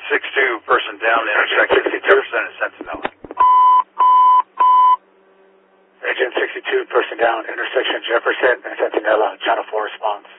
6-2, person down, intersection Jefferson and Centinela. Agent 62, person down, intersection Jefferson and Centinela, channel 4 response.